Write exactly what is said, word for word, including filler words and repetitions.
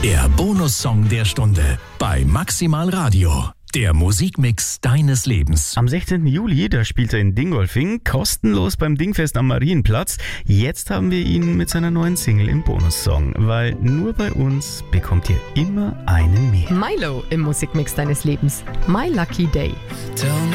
Der Bonussong der Stunde bei Maximal Radio. Der Musikmix deines Lebens. Am sechzehnten Juli, da spielt er in Dingolfing, kostenlos beim Dingfest am Marienplatz. Jetzt haben wir ihn mit seiner neuen Single im Bonussong, weil nur bei uns bekommt ihr immer einen mehr. Milo im Musikmix deines Lebens. My Lucky Day.